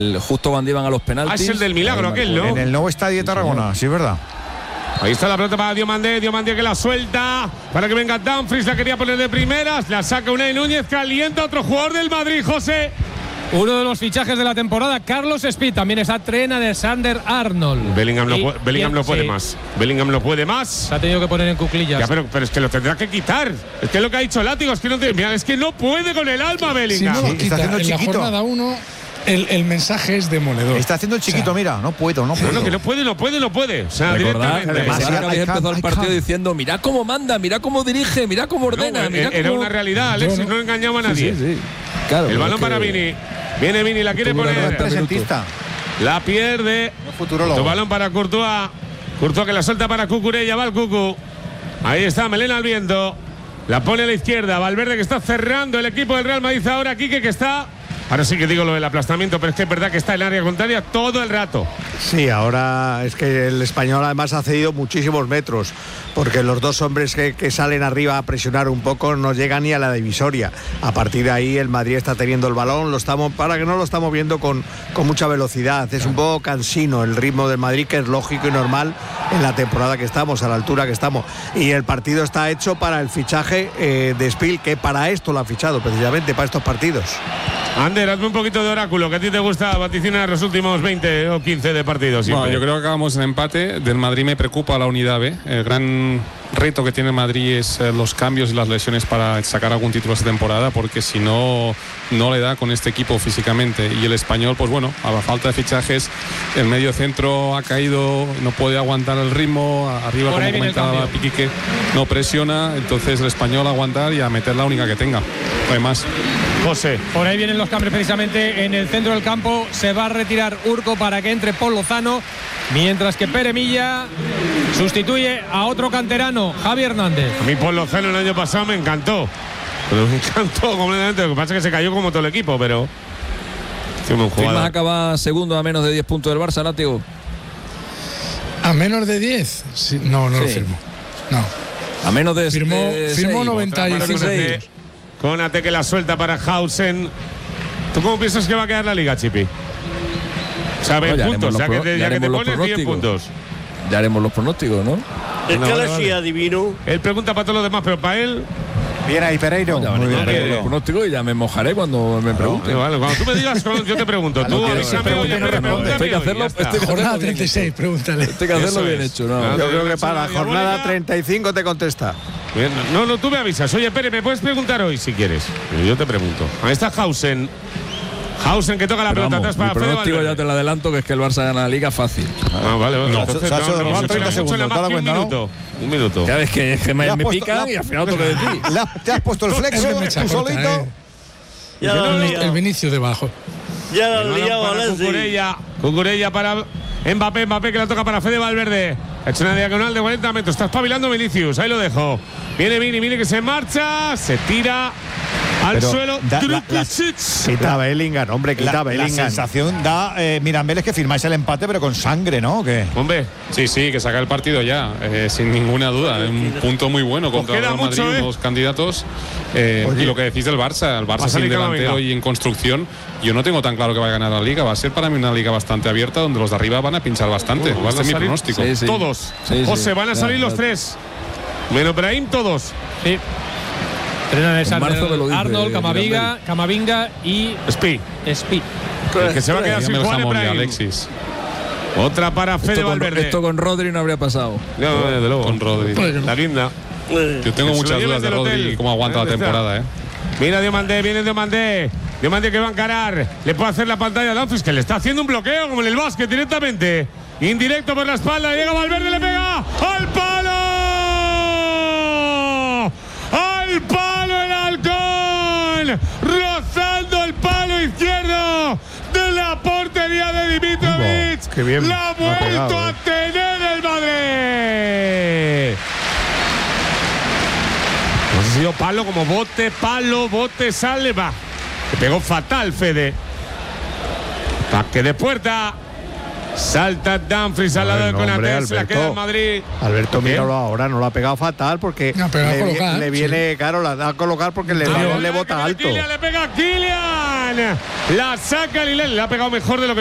justo cuando iban a los penaltis. Es el del milagro aquel, ¿no? En el nuevo estadio de Tarragona, sí, es verdad. Ahí está la pelota para Diomandé que la suelta para que venga Dumfries, la quería poner de primeras, la saca Unai Núñez, calienta otro jugador del Madrid, José. Uno de los fichajes de la temporada, Carlos Speed, también está Trena de Alexander-Arnold. Bellingham no puede más. Bellingham no puede más. Se ha tenido que poner en cuclillas. Ya, pero es que lo tendrá que quitar. Es que es lo que ha dicho Látigo, es que no puede con el alma Bellingham. Si no lo quita, está haciendo en chiquito. la jornada 1 el mensaje es demoledor. Está haciendo el chiquito, mira, no puedo. No, que no puede. O sea, Recordad directamente. que habéis empezado el partido diciendo: mira cómo manda, mira cómo dirige, mira cómo ordena. Era una realidad, Alexis, no engañaba a nadie. Sí. Claro, el balón para Vini. Viene Vini, la quiere poner. Presentista. La pierde. Futurólogo. Tu balón para Courtois. Courtois que la suelta para Cucurella. Va el Cucu. Ahí está Melena al viento. La pone a la izquierda. Valverde que está cerrando el equipo del Real Madrid. Ahora Quique que está. Ahora sí que digo lo del aplastamiento, pero es que es verdad que está en el área contraria todo el rato. Sí, ahora es que el español además ha cedido muchísimos metros, porque los dos hombres que salen arriba a presionar un poco no llegan ni a la divisoria. A partir de ahí el Madrid está teniendo el balón, para que no lo estamos viendo con mucha velocidad. Es un poco cansino el ritmo del Madrid, que es lógico y normal en la temporada que estamos, a la altura que estamos. Y el partido está hecho para el fichaje de Spiel, que para esto lo ha fichado, precisamente para estos partidos. Ander, hazme un poquito de oráculo, que a ti te gusta vaticinar los últimos 20 o 15 de partidos. Bueno, yo creo que acabamos en empate. Del Madrid me preocupa la unidad B. El gran reto que tiene el Madrid es los cambios y las lesiones para sacar algún título esta temporada, porque si no, no le da con este equipo físicamente. Y el español, pues bueno, a la falta de fichajes, el medio centro ha caído, no puede aguantar el ritmo. Arriba, como comentaba Piquique, no presiona. Entonces el español a aguantar y a meter la única que tenga. No hay más. José. Por ahí vienen los cambios precisamente en el centro del campo. Se va a retirar Urco para que entre Paul Lozano, mientras que Pere Milla sustituye a otro canterano, Javi Hernández. A mí Paul Lozano el año pasado me encantó. Pero me encantó completamente. Lo que pasa es que se cayó como todo el equipo, pero ¿Firmas acaba segundo a menos de 10 puntos del Barça, Látigo? ¿A menos de 10? Sí, no lo firmo. No. A menos de Firmó 95. Konate que la suelta para Hausen. ¿Tú cómo piensas que va a quedar la liga, Chipi? O sea, 20 puntos. O sea, ya que te pones 10 puntos. Ya haremos los pronósticos, ¿no? Es que le sí adivino. Él pregunta para todos los demás, pero para él. Bien ahí, Pereiro. Muy bien, los pronósticos y ya me mojaré cuando me pregunten. Vale, cuando tú me digas, yo te pregunto. Tú avísame o Hay que hacerlo. Jornada 36, pregúntale. Hay que hacerlo bien hecho, ¿no? Yo creo que para la jornada 35 te contesta. No, tú me avisas. Oye, Pere, ¿me puedes preguntar hoy si quieres? Yo te pregunto. Ahí está Hausen. Hausen que toca la pelota atrás para Fede Valverde. Ya te lo adelanto, que es que el Barça gana la liga fácil. Vale. No, 30 segundos. Un minuto. Ya ves que me pican y al final tengo que decir. ¿Te has puesto el flexo tú solito? El Vinicius debajo. Ya lo han liado a Cucurella para Mbappé que la toca para Fede Valverde. Ha hecho una diagonal de 40 metros. Está espabilando Vinicius. Ahí lo dejo. Viene Vini que se marcha. Se tira al suelo. Quita Bellingham, hombre, quita Bellingham. La sensación da, Mirambel, es que firmáis el empate, pero con sangre, ¿no? ¿Qué? Hombre. Sí, que saca el partido ya, sin ninguna duda. Un punto muy bueno contra el Real Madrid, unos candidatos. Y lo que decís del Barça, el Barça sin delantero y en construcción, yo no tengo tan claro que va a ganar la liga. Va a ser para mí una liga bastante abierta, donde los de arriba van a pinchar bastante. Va a ser mi pronóstico. Sí. Todos. José, van a salir los tres. Menos Brahim, todos. Sí. Arnold, Camavinga y Speed. El que se va a quedar sin Juan Brahim. Alexis. Otra para Fede Valverde. Esto con Rodri no habría pasado. No, desde luego. Con Rodri. La guinda. Yo tengo muchas dudas de Rodri y cómo aguanta la temporada, Mira Diomandé, viene Diomandé que va a encarar. Le puede hacer la pantalla a Dumfries, que le está haciendo un bloqueo como en el básquet directamente. Indirecto por la espalda. Llega Valverde, le pega al palo. ¡Al palo el halcón! Rozando el palo izquierdo de la portería de Dimitrovic. Qué bien. La ha vuelto a tener el Madrid. No sé si ha sido palo como bote, sale, va. Le pegó fatal Fede. Taque de puerta. Salta Dumfries al lado de Konate, se la queda en Madrid. Alberto, míralo ahora, no lo ha pegado fatal porque le viene, claro, la da a colocar porque le bota alto. Le pega a Kylian La saca Lilel. Le ha pegado mejor de lo que